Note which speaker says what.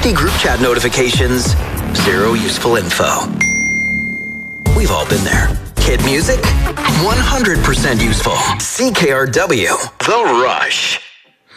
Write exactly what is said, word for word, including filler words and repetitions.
Speaker 1: fifty group chat notifications, zero useful info. We've all been there. Hit music, one hundred percent useful. C K R W, The Rush.